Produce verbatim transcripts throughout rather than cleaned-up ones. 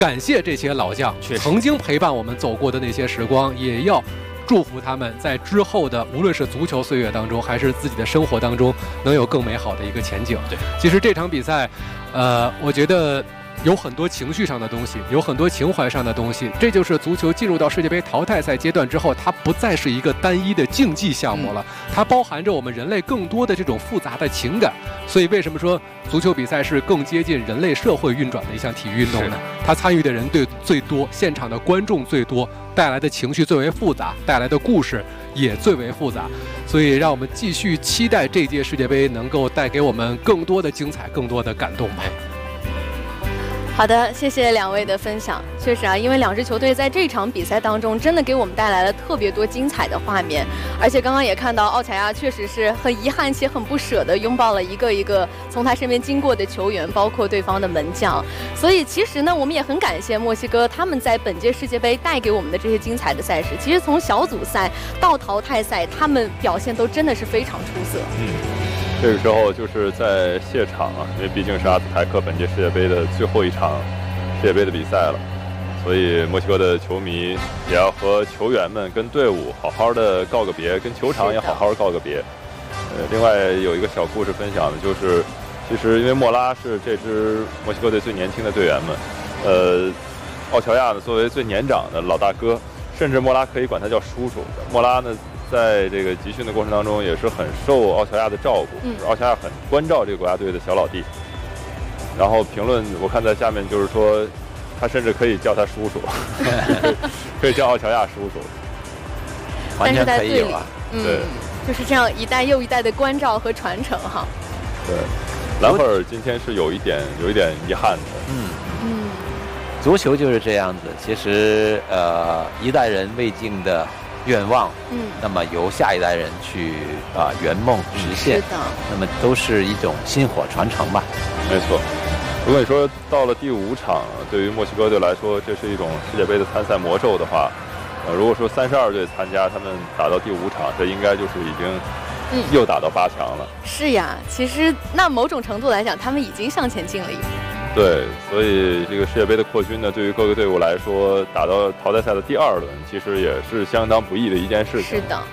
感谢这些老将曾经陪伴我们走过的那些时光，也要祝福他们在之后的无论是足球岁月当中，还是自己的生活当中，能有更美好的一个前景。 对， 其实这场比赛，呃，我觉得有很多情绪上的东西，有很多情怀上的东西。这就是足球进入到世界杯淘汰赛阶段之后，它不再是一个单一的竞技项目了，它包含着我们人类更多的这种复杂的情感。所以为什么说足球比赛是更接近人类社会运转的一项体育运动呢？它参与的人对最多，现场的观众最多，带来的情绪最为复杂，带来的故事也最为复杂。所以让我们继续期待这届世界杯能够带给我们更多的精彩，更多的感动吧。 好的，谢谢两位的分享。确实啊，因为两支球队在这场比赛当中，真的给我们带来了特别多精彩的画面。而且刚刚也看到奥乔亚确实是很遗憾且很不舍地拥抱了一个一个从他身边经过的球员，包括对方的门将。所以其实呢，我们也很感谢墨西哥他们在本届世界杯带给我们的这些精彩的赛事。其实从小组赛到淘汰赛，他们表现都真的是非常出色。 嗯。这个时候就是在谢场啊，因为毕竟是阿兹台克本届世界杯的最后一场世界杯的比赛了，所以墨西哥的球迷也要和球员们、跟队伍好好的告个别，跟球场也好好告个别。呃，另外有一个小故事分享的就是，其实因为莫拉是这支墨西哥队最年轻的队员们，呃，奥乔亚呢作为最年长的老大哥，甚至莫拉可以管他叫叔叔。莫拉呢，在这个集训的过程当中，也是很受奥乔亚的照顾，嗯、奥乔亚很关照这个国家队的小老弟。然后评论我看在下面就是说，他甚至可以叫他叔叔，可以叫奥乔亚叔叔， 完全可以有啊。 嗯，对， 就是这样一代又一代的关照和传承哈。 对，兰赫尔今天是有一点有一点遗憾的。 嗯嗯，足球就是这样子，其实呃一代人未尽的愿望，嗯，那么由下一代人去啊、呃、圆梦实现， 是的， 那么都是一种薪火传承吧。 没错。如果你说到了第五场，对于墨西哥队来说，这是一种世界杯的参赛魔咒的话，呃，如果说三十二队参加，他们打到第五场，这应该就是已经又打到八强了。 嗯、是呀，其实那某种程度来讲，他们已经向前进了一步。 对，所以这个世界杯的扩军呢，对于各个队伍来说，打到淘汰赛的第二轮，其实也是相当不易的一件事情。 是的。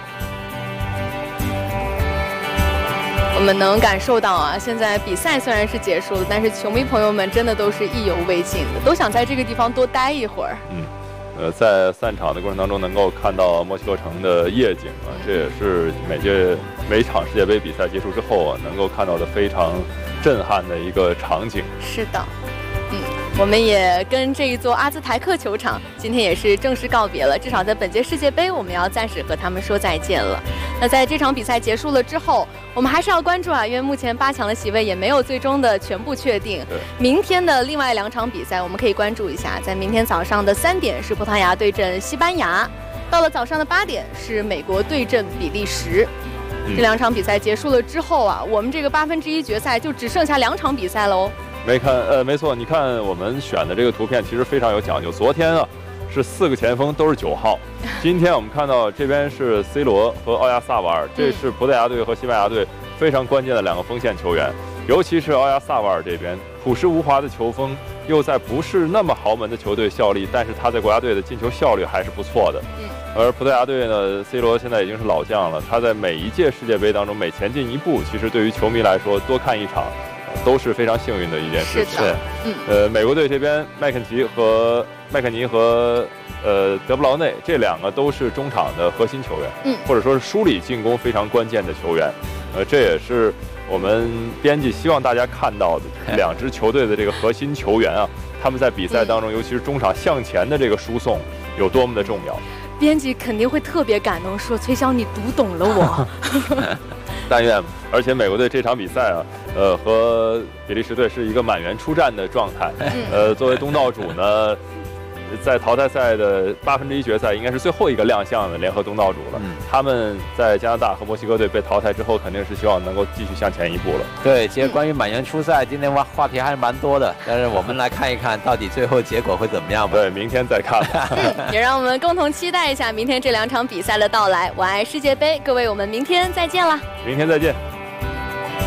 我们能感受到啊，现在比赛虽然是结束了，但是球迷朋友们真的都是意犹未尽的，都想在这个地方多待一会儿。 嗯，呃，在散场的过程当中，能够看到墨西哥城的夜景啊，这也是每届每场世界杯比赛结束之后啊，能够看到的非常震撼的一个场景。 是的，嗯，我们也跟这一座阿兹台克球场今天也是正式告别了，至少在本届世界杯，我们要暂时和他们说再见了。那在这场比赛结束了之后，我们还是要关注啊，因为目前八强的席位也没有最终的全部确定。明天的另外两场比赛，我们可以关注一下。在明天早上的三点是葡萄牙对阵西班牙，到了早上的八点是美国对阵比利时。嗯、这两场比赛结束了之后啊，我们这个八分之一决赛就只剩下两场比赛喽。 没看，呃，没错，你看我们选的这个图片其实非常有讲究。昨天啊，是四个前锋都是九号，今天我们看到这边是 C 罗和奥亚萨瓦尔，这是葡萄牙队和西班牙队非常关键的两个锋线球员，尤其是奥亚萨瓦尔这边，朴实无华的球风，又在不是那么豪门的球队效力，但是他在国家队的进球效率还是不错的。而葡萄牙队呢 ，C 罗现在已经是老将了，他在每一届世界杯当中每前进一步，其实对于球迷来说，多看一场都是非常幸运的一件事情。 是嗯， 呃，美国队这边麦肯齐和麦肯尼和呃德布劳内这两个都是中场的核心球员，嗯，或者说是梳理进攻非常关键的球员。呃，这也是我们编辑希望大家看到的两支球队的这个核心球员啊，他们在比赛当中，嗯、尤其是中场向前的这个输送有多么的重要。 编辑肯定会特别感动，说崔潇你读懂了我。 但愿，而且美国队这场比赛啊，呃，和比利时队是一个满员出战的状态。呃，作为东道主呢，在淘汰赛的八分之一决赛应该是最后一个亮相的联合东道主了。嗯、他们在加拿大和墨西哥队被淘汰之后，肯定是希望能够继续向前一步了。 对，其实关于满员出赛，今天话话题还是蛮多的，但是我们来看一看到底最后结果会怎么样吧。 对，明天再看。 嗯，也让我们共同期待一下明天这两场比赛的到来。我爱世界杯，各位，我们明天再见了。 明天再见。